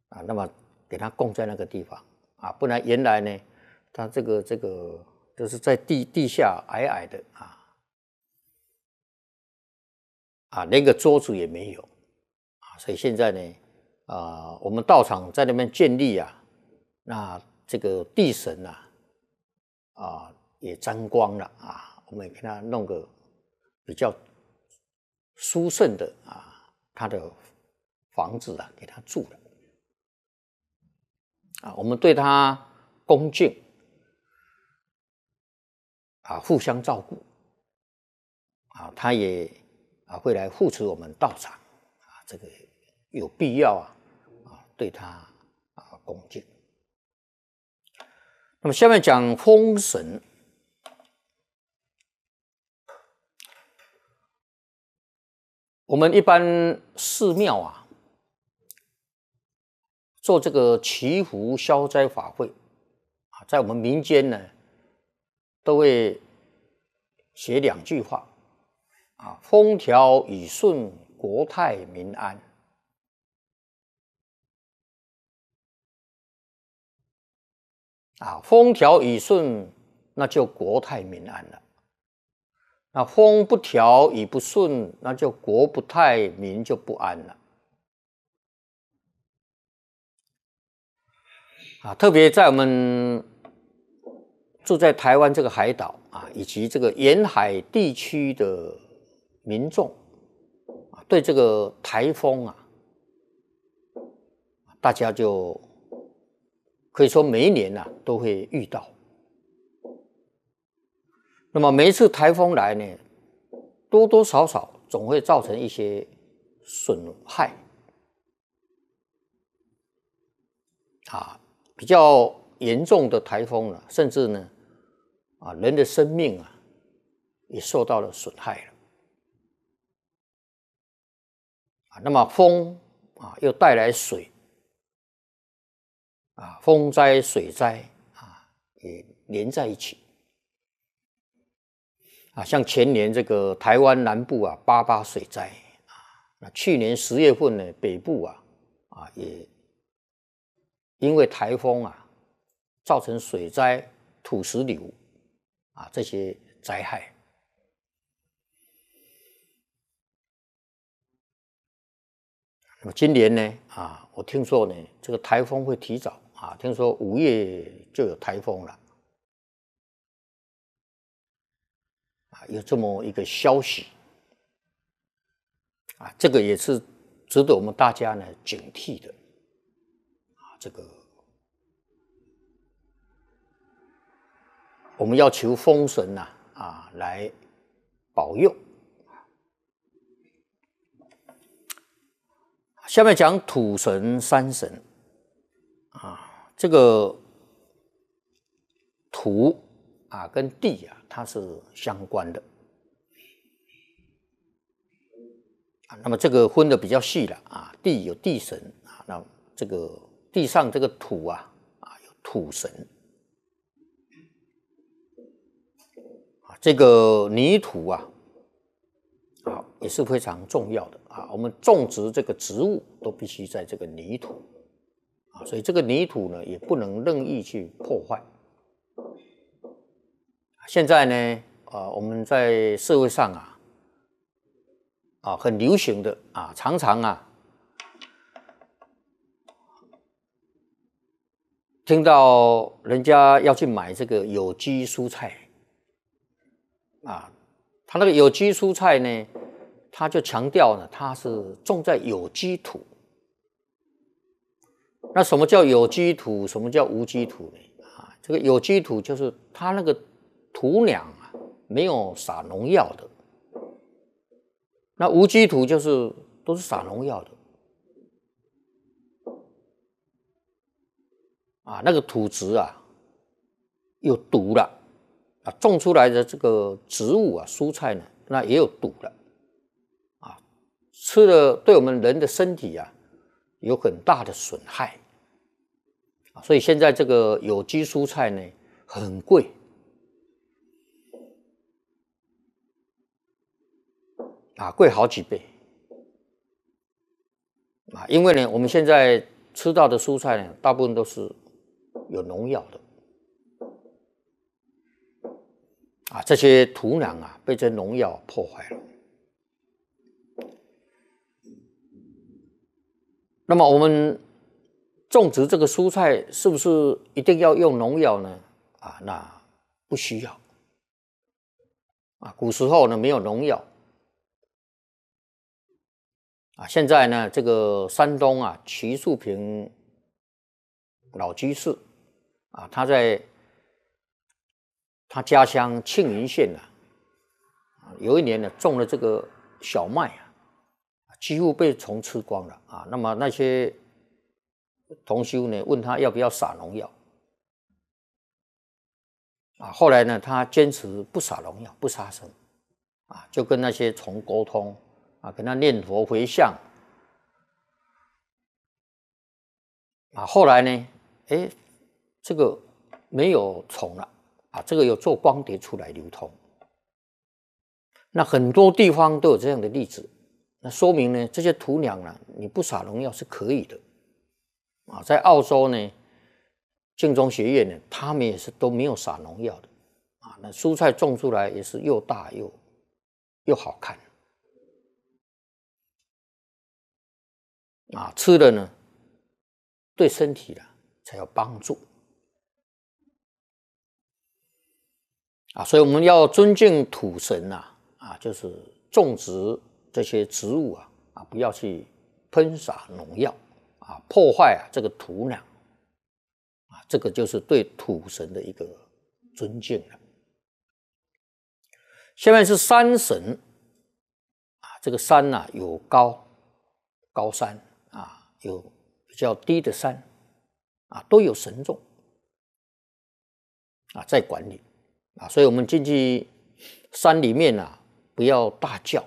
啊，那么给它供在那个地方啊，不然原来呢，它这个就是在地下矮矮的连个桌子也没有啊，所以现在呢，我们道场在那边建立那这个地神也沾光了我们也给他弄个比较殊胜的他的房子给他住了我们对他恭敬互相照顾他也会来护持我们道场这个有必要对他恭敬。那么下面讲风神。我们一般寺庙做这个祈福消灾法会在我们民间呢都会写2句话风调雨顺，国泰民安。风调雨顺，那就国泰民安了。那风不调雨不顺，那就国不泰民就不安了。特别在我们住在台湾这个海岛以及这个沿海地区的民众对这个台风大家就可以说每一年都会遇到。那么每一次台风来呢，多多少少总会造成一些损害比较严重的台风甚至呢人的生命也受到了损害了那么风又带来水风灾水灾也连在一起像前年这个台湾南部88水灾那去年10月份呢，北部也因为台风造成水灾、土石流这些灾害。那么今年呢我听说呢，这个台风会提早听说5月就有台风了有这么一个消息这个也是值得我们大家呢警惕的这个我们要求风神来保佑。下面讲土神、山神这个土跟地它是相关的那么这个分的比较细了地有地神那这个地上这个土有土神这个泥土也是非常重要的我们种植这个植物都必须在这个泥土所以这个泥土呢也不能任意去破坏。现在呢我们在社会上很流行的常常听到人家要去买这个有机蔬菜他那个有机蔬菜呢，他就强调呢，它是种在有机土。那什么叫有机土？什么叫无机土呢？这个有机土就是它那个土壤没有撒农药的，那无机土就是都是撒农药的那个土质有毒了种出来的这个植物蔬菜呢，那也有毒了吃了对我们人的身体有很大的损害所以现在这个有机蔬菜呢很贵贵好几倍因为呢我们现在吃到的蔬菜呢，大部分都是有农药的啊，这些土壤啊被这农药破坏了。那么我们种植这个蔬菜是不是一定要用农药呢？啊，那不需要。啊，古时候呢没有农药。啊，现在呢，这个山东啊，徐树平老居士啊，他在他家乡庆云县有一年呢，种了这个小麦几乎被虫吃光了啊。那么那些同修呢，问他要不要撒农药啊？后来呢，他坚持不撒农药，不杀生啊，就跟那些虫沟通啊，跟他念佛回向啊。后来呢，这个没有虫了啊，这个有做光碟出来流通。那很多地方都有这样的例子，那说明呢，这些土壤呢，你不撒农药是可以的啊。在澳洲呢，净宗学院呢，他们也是都没有撒农药的啊。那蔬菜种出来也是又大又好看啊，吃了呢，对身体呢才有帮助啊。所以我们要尊敬土神啊，就是种植这些植物不要去喷洒农药啊，破坏这个土壤啊，这个就是对土神的一个尊敬了。下面是山神啊，这个山有高山啊，有比较低的山啊，都有神众啊在管理啊，所以我们进去山里面不要大叫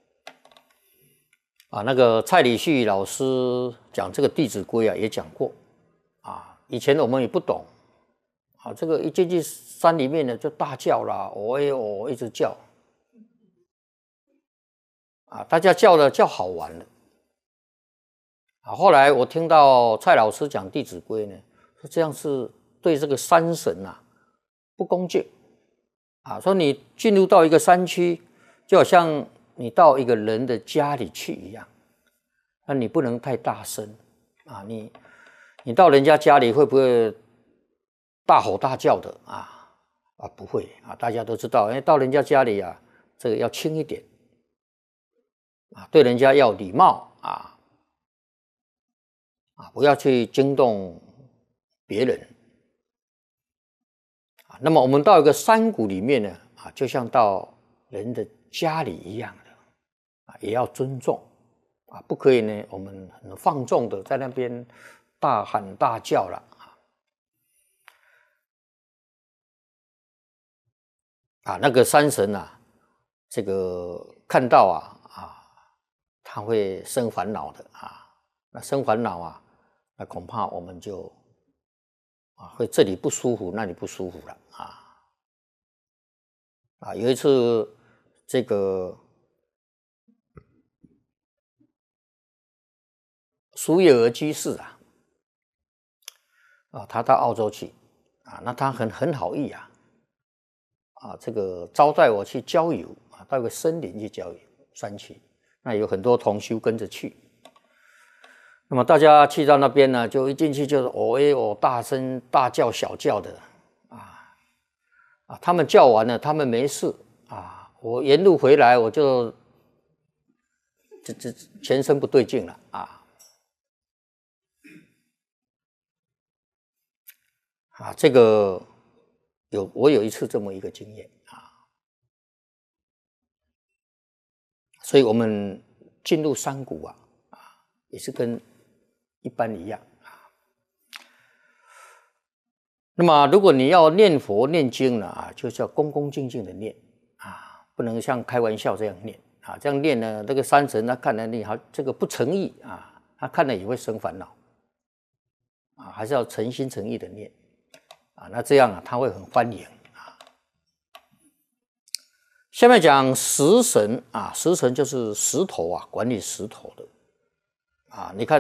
啊。那个蔡礼旭老师讲这个《弟子规》也讲过啊。以前我们也不懂啊，这个一进去山里面呢就大叫啦，一直叫啊，大家叫好玩了啊。后来我听到蔡老师讲《弟子规》呢，说这样是对这个山神不恭敬啊，说你进入到一个山区，就好像你到一个人的家里去一样，那你不能太大声啊，你到人家家里会不会大吼大叫的不会啊，大家都知道，到人家家里这个要轻一点啊，对人家要礼貌不要去惊动别人啊。那么我们到一个山谷里面呢就像到人的家里一样的也要尊重不可以呢我们很放纵的在那边大喊大叫了那个山神这个看到他会生烦恼的那生烦恼那恐怕我们就会这里不舒服，那里不舒服了有一次这个苏叶儿居士他到澳洲去那他很好意这个招待我去郊游到一个森林去郊游山区，那有很多同修跟着去。那么大家去到那边呢，就一进去就是大声大叫小叫的他们叫完了，他们没事我沿路回来我就这全身不对劲了这个我有一次这么一个经验所以我们进入山谷也是跟一般一样那么如果你要念佛念经呢就是要恭恭敬敬的念不能像开玩笑这样念这样念呢，这个山神他看来你好这个不诚意他看了也会生烦恼还是要诚心诚意的念那这样他会很欢迎下面讲石神石神就是石头管理石头的你看